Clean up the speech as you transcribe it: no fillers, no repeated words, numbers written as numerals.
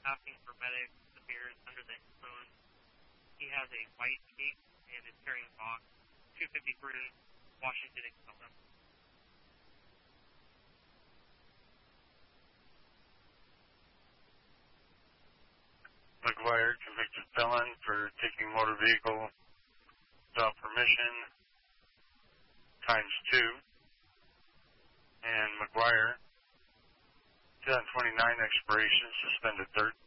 asking for medics, severe, under the influence. He has a white cape and is carrying a box. 253 Washington, Excelsior. McGuire, convicted felon for taking motor vehicle without permission, ×2. And McGuire, 2029 expiration, suspended 13.